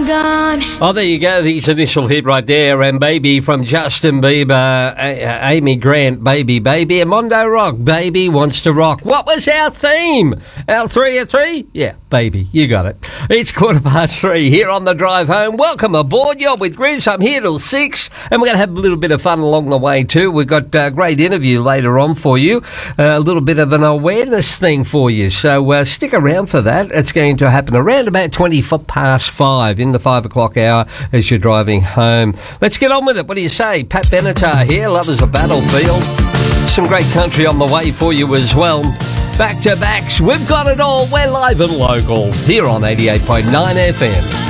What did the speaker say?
gone. Oh, there you go. His initial hit right there. And Baby from Justin Bieber, Amy Grant, Baby, Baby. And Mondo Rock, Baby Wants to Rock. What was our theme? Our 3 at 3? Yeah, Baby, you got it. It's 3:15 here on the drive home. Welcome aboard. You're with Grizz. I'm here till 6. And we're going to have a little bit of fun along the way too. We've got a great interview later on for you. A little bit of an awareness thing for you. So stick around for that. It's going to happen around about 5 in the 5 o'clock hour as you're driving home. Let's get on with it. What do you say? Pat Benatar here, Lovers of Battlefield. Some great country on the way for you as well. Back to backs, we've got it all. We're live and local here on 88.9 FM.